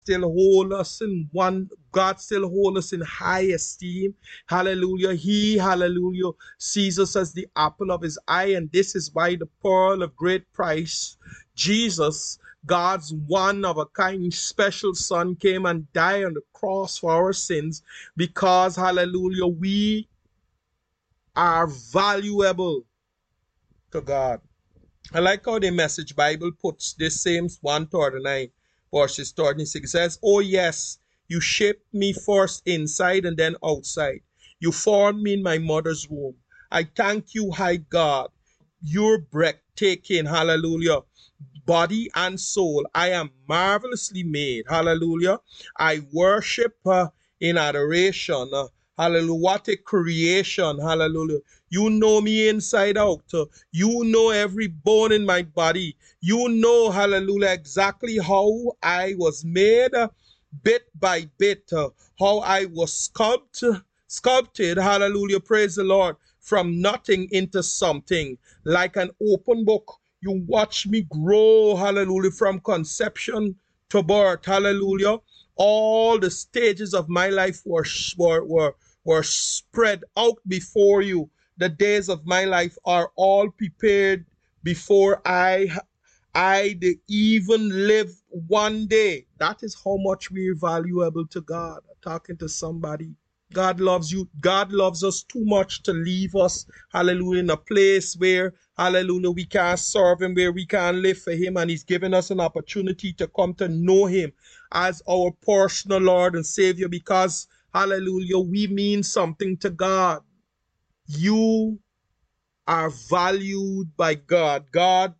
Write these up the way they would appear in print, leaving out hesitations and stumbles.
still hold us in one, God still hold us in high esteem. Hallelujah. He, hallelujah, sees us as the apple of his eye, and this is why the pearl of great price, Jesus, God's one of a kind special son, came and died on the cross for our sins, because, hallelujah, we are valuable to God. I like how the Message Bible puts this same 139 verses 36. It says, "Oh yes, you shaped me first inside and then outside. You formed me in my mother's womb. I thank you, high God. You're breathtaking, hallelujah. Body and soul, I am marvelously made, hallelujah. I worship in adoration, hallelujah. What a creation, hallelujah. You know me inside out. You know every bone in my body. You know, hallelujah, exactly how I was made, bit by bit, how I was sculpted, hallelujah, praise the Lord, from nothing into something, like an open book. You watch me grow, hallelujah, from conception to birth, hallelujah. All the stages of my life were spread out before you. The days of my life are all prepared before I even live one day. That is how much we're valuable to God. I'm talking to somebody. God loves you. God loves us too much to leave us, hallelujah, in a place where, hallelujah, we can't serve him, where we can't live for him. And he's given us an opportunity to come to know him as our personal Lord and Savior, because, hallelujah, we mean something to God. You are valued by God. God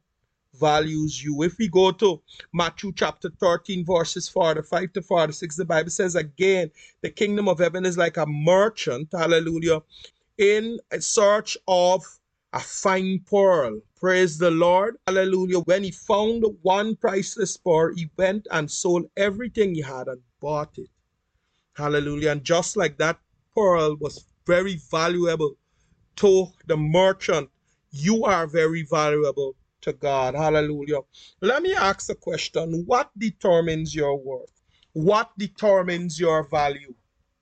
values you. If we go to Matthew chapter 13, verses 45 to 46, the Bible says again, the kingdom of heaven is like a merchant, hallelujah, in search of a fine pearl. Praise the Lord. Hallelujah. When he found one priceless pearl, he went and sold everything he had and bought it. Hallelujah. And just like that pearl was very valuable to the merchant, you are very valuable to God. Hallelujah. Let me ask a question. What determines your worth? What determines your value?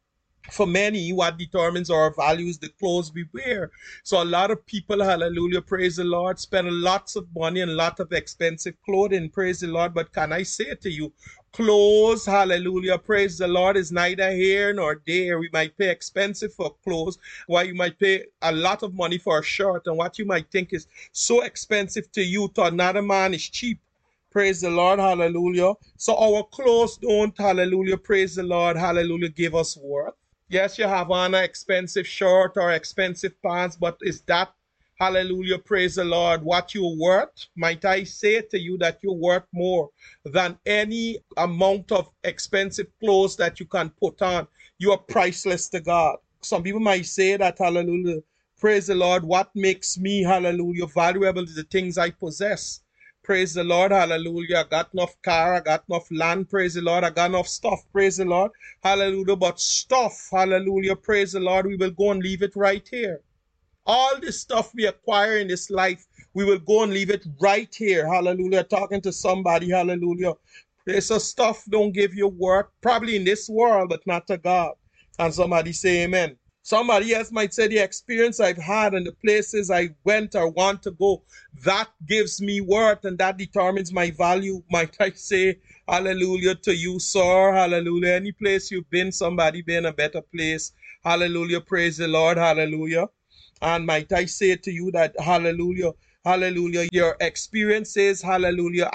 For many, what determines our value is the clothes we wear. So a lot of people, hallelujah, praise the Lord, spend lots of money and a lot of expensive clothing, praise the Lord. But can I say to you, clothes, hallelujah, praise the Lord, is neither here nor there. We might pay expensive for clothes, while you might pay a lot of money for a shirt, and what you might think is so expensive to you, to another man is cheap. Praise the Lord, hallelujah. So our clothes don't, hallelujah, praise the Lord, hallelujah, give us worth. Yes, you have on an expensive shirt or expensive pants, but is that, hallelujah, praise the Lord, what you're worth? Might I say to you that you're worth more than any amount of expensive clothes that you can put on? You are priceless to God. Some people might say that, hallelujah, praise the Lord, what makes me, hallelujah, valuable is the things I possess. Praise the Lord, hallelujah. I got enough car, I got enough land, praise the Lord. I got enough stuff, praise the Lord, hallelujah. But stuff, hallelujah, praise the Lord, we will go and leave it right here. All this stuff we acquire in this life, we will go and leave it right here, hallelujah. Talking to somebody, hallelujah. There's a stuff don't give you worth, probably in this world, but not to God. And somebody say amen. Somebody else might say the experience I've had and the places I went or want to go, that gives me worth and that determines my value. Might I say hallelujah to you, sir? Hallelujah. Any place you've been, somebody been a better place. Hallelujah. Praise the Lord. Hallelujah. And might I say to you that hallelujah, hallelujah, your experiences, hallelujah.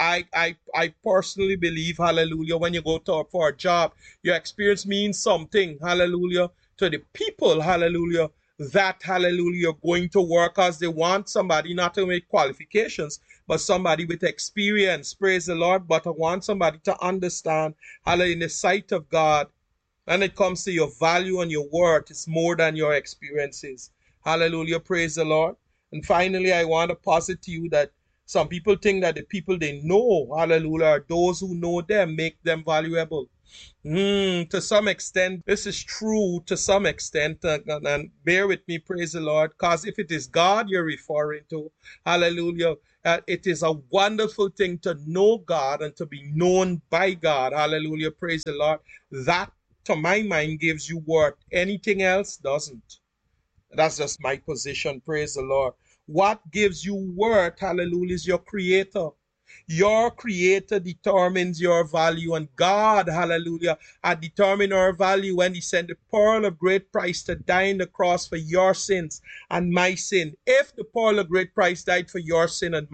I personally believe, hallelujah, when you go to for a job, your experience means something, hallelujah, to the people, hallelujah, that hallelujah going to work as they want somebody not to make qualifications, but somebody with experience, praise the Lord. But I want somebody to understand, hallelujah, in the sight of God, when it comes to your value and your worth, it's more than your experiences. Hallelujah. Praise the Lord. And finally, I want to posit to you that some people think that the people they know, hallelujah, are those who know them, make them valuable. To some extent, this is true to some extent, and bear with me, praise the Lord, because if it is God you're referring to, hallelujah, it is a wonderful thing to know God and to be known by God, hallelujah, praise the Lord. That, to my mind, gives you worth. Anything else doesn't. That's just my position, praise the Lord. What gives you worth, hallelujah, is your Creator. Your Creator determines your value, and God, hallelujah, had determined our value when He sent the pearl of great price to die on the cross for your sins and my sin. If the pearl of great price died for your sin and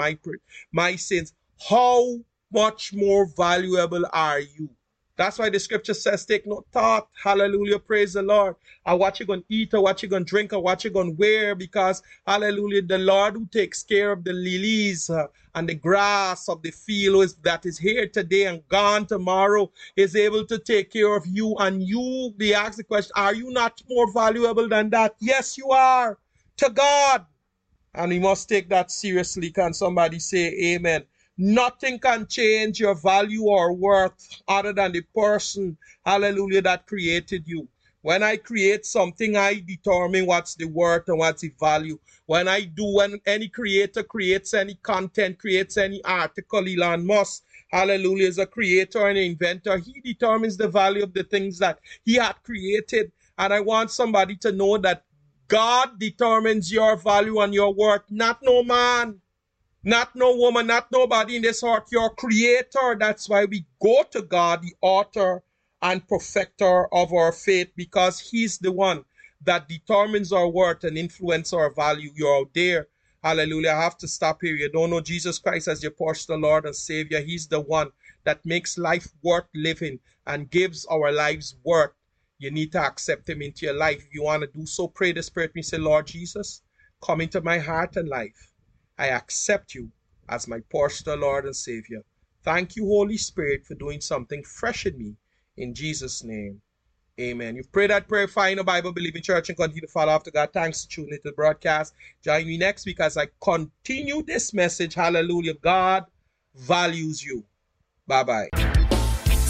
my sins, how much more valuable are you? That's why the scripture says, take no thought, hallelujah, praise the Lord, or what you're going to eat, or what you're going to drink, or what you're going to wear, because, hallelujah, the Lord who takes care of the lilies and the grass of the field that is here today and gone tomorrow is able to take care of you. And you be asked the question, are you not more valuable than that? Yes, you are, to God. And we must take that seriously. Can somebody say amen? Nothing can change your value or worth other than the person, hallelujah, that created you. When I create something, I determine what's the worth and what's the value. When any creator creates any content, creates any article, Elon Musk, hallelujah, is a creator and an inventor. He determines the value of the things that he had created. And I want somebody to know that God determines your value and your worth, not no man, not no woman, not nobody in this earth, your Creator. That's why we go to God, the author and perfecter of our faith, because He's the one that determines our worth and influence our value. You're out there. Hallelujah. I have to stop here. You don't know Jesus Christ as your personal Lord and Savior. He's the one that makes life worth living and gives our lives worth. You need to accept Him into your life. If you want to do so, pray the Spirit. Me say, Lord Jesus, come into my heart and life. I accept you as my personal Lord and Savior. Thank you, Holy Spirit, for doing something fresh in me. In Jesus' name, amen. You've prayed that prayer, find a Bible-believing church and continue to follow after God. Thanks for tuning into the broadcast. Join me next week as I continue this message. Hallelujah. God values you. Bye-bye.